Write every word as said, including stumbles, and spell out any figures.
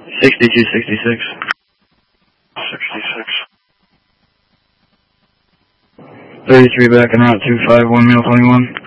sixty-two sixty-six. sixty-six. thirty-three back en route two five one, male twenty-one.